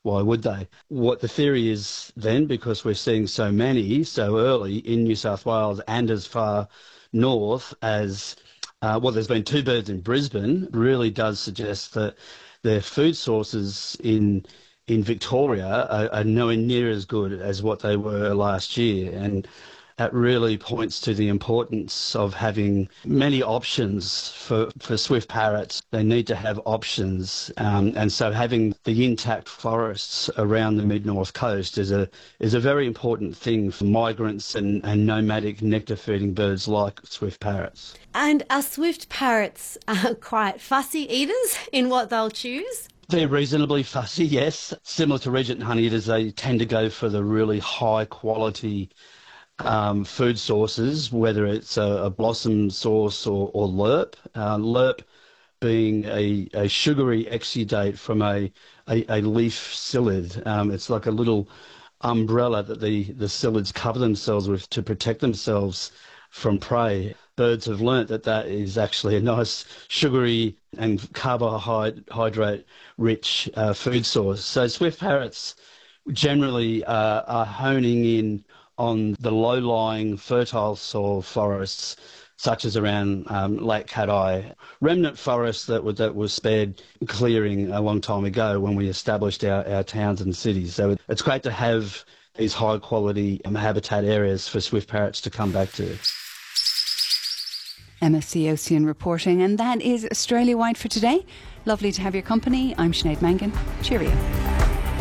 Why would they? What the theory is then, because we're seeing so many so early in New South Wales and as far north as, there's been two birds in Brisbane, really does suggest that their food sources in Victoria are nowhere near as good as what they were last year. And that really points to the importance of having many options for swift parrots. They need to have options, and so having the intact forests around the mid-north coast is a very important thing for migrants and nomadic nectar-feeding birds like swift parrots. And are swift parrots quite fussy eaters in what they'll choose? They're reasonably fussy, yes. Similar to regent honeyeaters, they tend to go for the really high quality food sources, whether it's a blossom source or lerp. Lerp being a sugary exudate from a leaf psyllid. It's like a little umbrella that the psyllids cover themselves with to protect themselves from prey. Birds have learnt that is actually a nice sugary and carbohydrate-rich food source. So swift parrots generally are honing in on the low-lying fertile soil forests, such as around Lake Cat Eye, remnant forests that were spared clearing a long time ago when we established our towns and cities. So it's great to have these high-quality habitat areas for swift parrots to come back to. MSC Ocean reporting, and that is Australia Wide for today. Lovely to have your company. I'm Sinead Mangan. Cheerio.